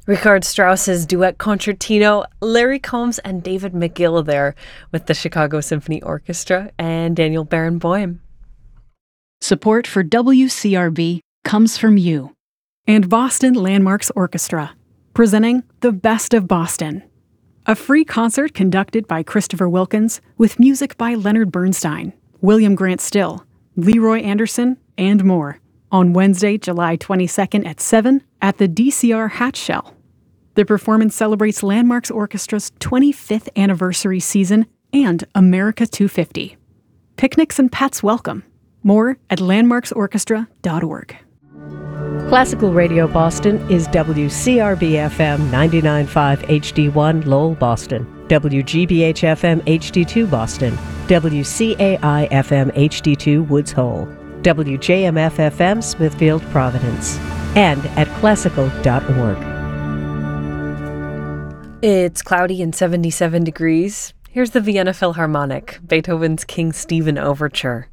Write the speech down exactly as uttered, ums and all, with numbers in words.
Richard Strauss's Duet Concertino, Larry Combs and David McGill there with the Chicago Symphony Orchestra, and Daniel Barenboim. Support for W C R B comes from you and Boston Landmarks Orchestra, presenting The Best of Boston, a free concert conducted by Christopher Wilkins with music by Leonard Bernstein, William Grant Still, Leroy Anderson, and more, on Wednesday, July twenty-second at seven at the D C R Hatch Shell. The performance celebrates Landmarks Orchestra's twenty-fifth anniversary season and America two fifty. Picnics and pets welcome. More at landmarks orchestra dot org. Classical Radio Boston is W C R B F M ninety-nine point five H D one Lowell, Boston, W G B H F M H D two Boston, W C A I F M H D two Woods Hole, W J M F F M Smithfield, Providence, and at classical dot org. It's cloudy and seventy-seven degrees. Here's the Vienna Philharmonic, Beethoven's King Stephen Overture.